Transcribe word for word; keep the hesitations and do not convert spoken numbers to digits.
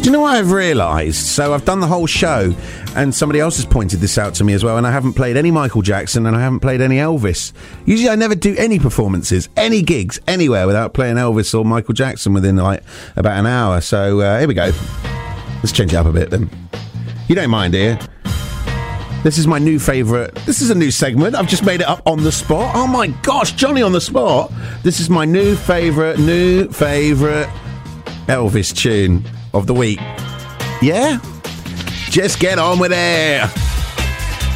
you know what I've realised? So I've done the whole show, and somebody else has pointed this out to me as well, and I haven't played any Michael Jackson, and I haven't played any Elvis. Usually I never do any performances, any gigs, anywhere, without playing Elvis or Michael Jackson within, like, about an hour. So, uh, here we go. Let's change it up a bit, then. You don't mind, do you? This is my new favourite. This is a new segment. I've just made it up on the spot. Oh, my gosh, Johnny on the spot. This is my new favourite, new favourite Elvis tune of the week. Yeah? Just get on with it.